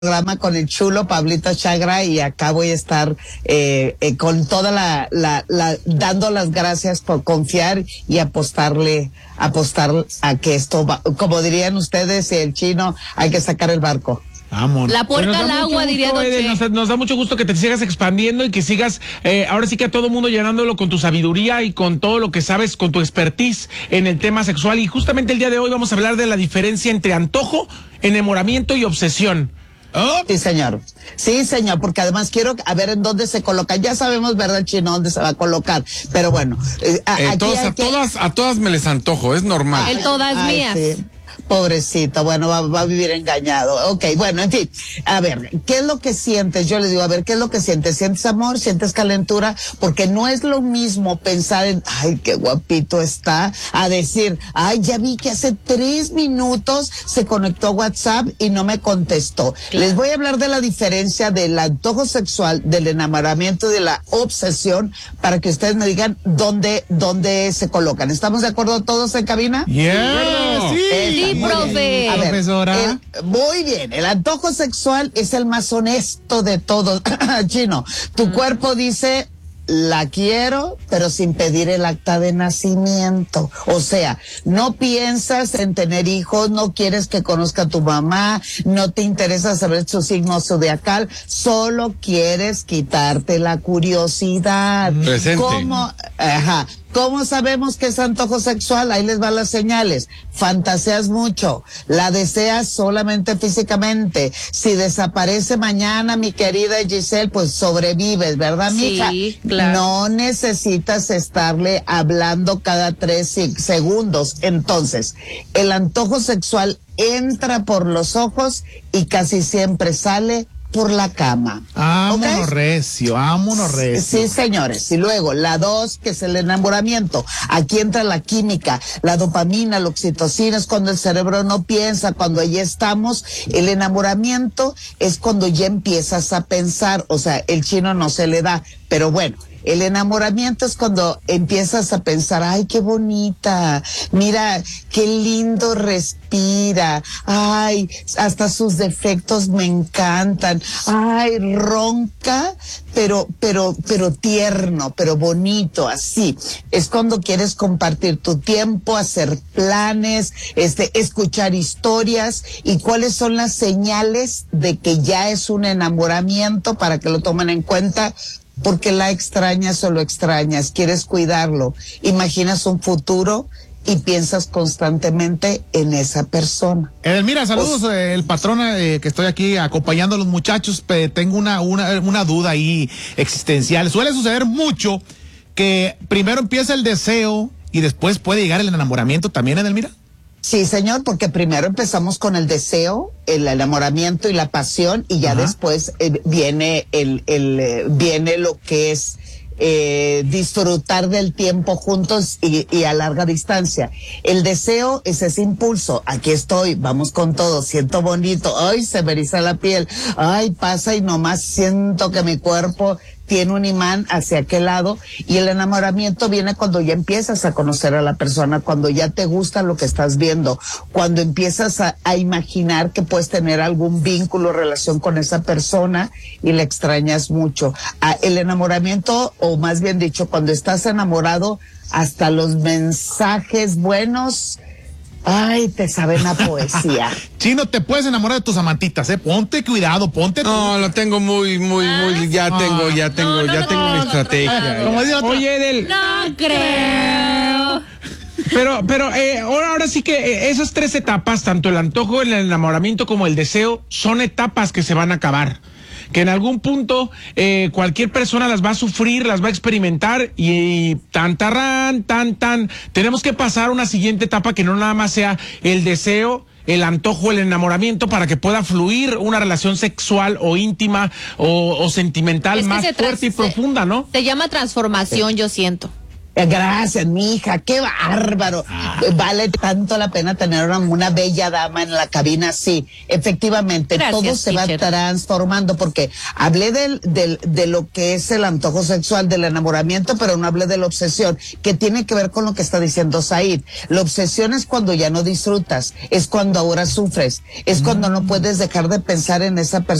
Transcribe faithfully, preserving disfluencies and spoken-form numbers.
programa con el chulo Pablito Chagra y acá voy a estar eh, eh, con toda la, la, la, dando las gracias por confiar y apostarle, apostar a que esto va, como dirían ustedes, el chino, hay que sacar el barco. Vámonos. La puerta al agua, diría Don Che. Nos, nos da mucho gusto que te sigas expandiendo y que sigas, eh, ahora sí que a todo mundo llenándolo con tu sabiduría y con todo lo que sabes, con tu expertise en el tema sexual. Y justamente el día de hoy vamos a hablar de la diferencia entre antojo, enamoramiento y obsesión. ¿Oh? Sí, señor. Sí, señor, porque además quiero a ver en dónde se coloca. Ya sabemos, ¿verdad, chino, dónde se va a colocar? Pero bueno. Eh, a, eh, todos, a, que... todas, a todas me les antojo, es normal. El todas ay, mías. Sí. Pobrecito, bueno, va, va a vivir engañado. Ok, bueno, en fin, a ver, ¿qué es lo que sientes? Yo les digo, a ver, ¿qué es lo que sientes? ¿Sientes amor? ¿Sientes calentura? Porque no es lo mismo pensar en, ay, qué guapito está, a decir, ay, ya vi que hace tres minutos se conectó a WhatsApp y no me contestó. Claro. Les voy a hablar de la diferencia del antojo sexual, del enamoramiento y de la obsesión, para que ustedes me digan dónde, dónde se colocan. ¿Estamos de acuerdo todos en cabina? Yeah, sí. Esa, Sí, profe. A ver, profesora. El, muy bien, el antojo sexual es el más honesto de todos. Chino, tu mm. cuerpo dice, la quiero, pero sin pedir el acta de nacimiento. O sea, no piensas en tener hijos, no quieres que conozca a tu mamá, no te interesa saber su signo zodiacal, solo quieres quitarte la curiosidad. Presente. ¿Cómo? Ajá. ¿Cómo sabemos que es antojo sexual? Ahí les van las señales. Fantaseas mucho, la deseas solamente físicamente. Si desaparece mañana, mi querida Giselle, pues sobrevives, ¿verdad, mija? Sí, claro. No necesitas estarle hablando cada tres segundos. Entonces, el antojo sexual entra por los ojos y casi siempre sale por la cama. Vámonos ¿Okay? recio, vámonos recio. Sí, señores. Y luego, la dos, que es el enamoramiento. Aquí entra la química, la dopamina, la oxitocina, es cuando el cerebro no piensa, cuando ahí estamos. El enamoramiento es cuando ya empiezas a pensar, o sea, el chino no se le da, pero bueno. El enamoramiento es cuando empiezas a pensar, ay, qué bonita, mira, qué lindo respira, ay, hasta sus defectos me encantan, ay, ronca, pero, pero, pero tierno, pero bonito, así. Es cuando quieres compartir tu tiempo, hacer planes, este, escuchar historias, y cuáles son las señales de que ya es un enamoramiento para que lo tomen en cuenta. Porque la extrañas o lo extrañas, quieres cuidarlo, imaginas un futuro y piensas constantemente en esa persona. Edelmira, saludos, pues, eh, el patrón eh, que estoy aquí acompañando a los muchachos, eh, tengo una, una, una duda ahí existencial. Suele suceder mucho que primero empieza el deseo y después puede llegar el enamoramiento también, Edelmira. Sí, señor, porque primero empezamos con el deseo, el enamoramiento y la pasión, y ya Ajá. después eh, viene el, el eh, viene lo que es eh, disfrutar del tiempo juntos y, y a larga distancia. El deseo es ese impulso, aquí estoy, vamos con todo, siento bonito, ay, se me eriza la piel, ay, pasa y nomás siento que mi cuerpo tiene un imán hacia aquel lado, y el enamoramiento viene cuando ya empiezas a conocer a la persona, cuando ya te gusta lo que estás viendo, cuando empiezas a, a imaginar que puedes tener algún vínculo, relación con esa persona y la extrañas mucho. Ah, el enamoramiento, o más bien dicho, cuando estás enamorado, hasta los mensajes buenos, ay, te saben a poesía. Chino, te puedes enamorar de tus amantitas, eh. Ponte cuidado, ponte. No, lo tengo muy, muy, muy. Ya ah, tengo, ya tengo, no, no, ya no, tengo no, mi no, estrategia. No, no, no, Oye, Edel. No creo. Pero, pero eh, ahora, ahora sí que eh, esas tres etapas, tanto el antojo, el enamoramiento como el deseo, son etapas que se van a acabar. Que en algún punto eh, cualquier persona las va a sufrir, las va a experimentar, y, y tan tarán, tan tan, tenemos que pasar a una siguiente etapa que no nada más sea el deseo, el antojo, el enamoramiento, para que pueda fluir una relación sexual o íntima o, o sentimental es más fuerte y profunda, ¿no? Se llama transformación, yo siento. Gracias, mi hija, qué bárbaro. Ah. Vale tanto la pena tener una, una bella dama en la cabina, sí, efectivamente, Gracias, todo se teacher. va transformando, porque hablé del, del, de lo que es el antojo sexual, del enamoramiento, pero no hablé de la obsesión, que tiene que ver con lo que está diciendo Said. La obsesión es cuando ya no disfrutas, es cuando ahora sufres, es cuando no puedes dejar de pensar en esa persona.